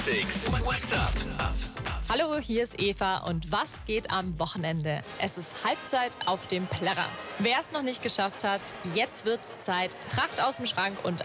Six. What's up? Hallo, hier ist Eva und was geht am Wochenende? Es ist Halbzeit auf dem Plärrer. Wer es noch nicht geschafft hat, jetzt wird's Zeit. Tracht aus dem Schrank und